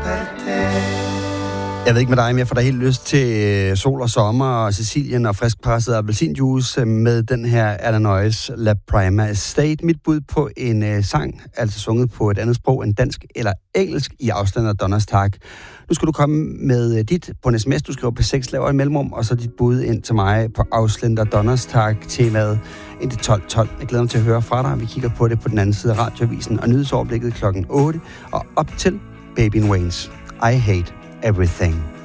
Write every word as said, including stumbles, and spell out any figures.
Jeg ved ikke med dig, men jeg får da helt lyst til sol og sommer og Sicilien og friskpresset appelsinjuice med den her Illinois La Prima Estate. Mit bud på en uh, sang, altså sunget på et andet sprog end dansk eller engelsk i afstand af Donnerstag. Nu skal du komme med dit på en sms, du skriver på seks, laver en mellemrum, og så dit bud ind til mig på Ausländer Donnerstag temaet indtil tolv tolv. Jeg glæder mig til at høre fra dig. Vi kigger på det på den anden side af radioavisen og nyhedsoverblikket klokken otte og op til Baby Waynes I Hate Everything.